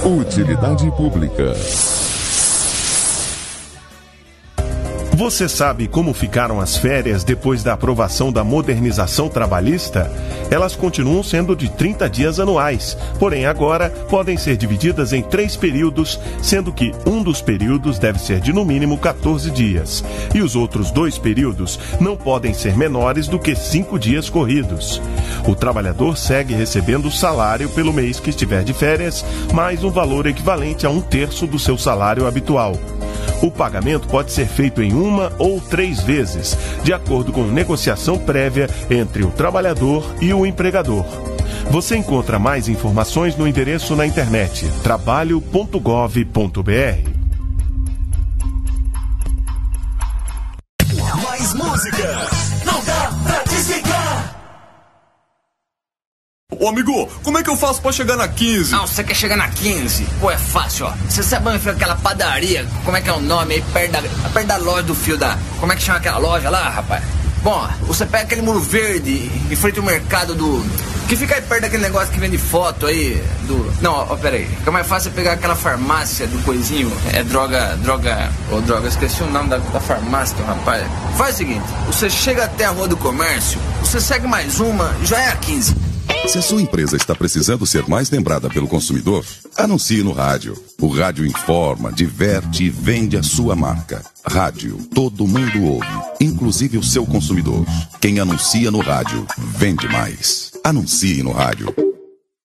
Utilidade pública. Você sabe como ficaram as férias depois da aprovação da modernização trabalhista? Elas continuam sendo de 30 dias anuais, porém agora podem ser divididas em 3 períodos, sendo que um dos períodos deve ser de no mínimo 14 dias, e os outros 2 períodos não podem ser menores do que 5 dias corridos. O trabalhador segue recebendo o salário pelo mês que estiver de férias, mais um valor equivalente a 1/3 do seu salário habitual. O pagamento pode ser feito em 1 ou 3 vezes, de acordo com negociação prévia entre o trabalhador e o empregador. Você encontra mais informações no endereço na internet trabalho.gov.br. Mais música, não dá pra desligar. Ô amigo, como é que eu faço pra chegar na 15? Ah, você quer chegar na 15? Pô, é fácil, ó. Você sabe onde fica aquela padaria? Como é que é o nome aí? Perto da loja do fio da... Como é que chama aquela loja lá, rapaz? Bom, você pega aquele muro verde em frente ao mercado do... Que fica aí perto daquele negócio que vende foto aí do... Não, ó, pera aí. Fica mais fácil pegar aquela farmácia do coisinho. É droga... Esqueci o nome da farmácia, rapaz. Faz o seguinte, você chega até a Rua do Comércio, você segue mais uma, já é a 15. Se a sua empresa está precisando ser mais lembrada pelo consumidor, anuncie no rádio. O rádio informa, diverte e vende a sua marca. Rádio, todo mundo ouve, inclusive o seu consumidor. Quem anuncia no rádio, vende mais. Anuncie no rádio.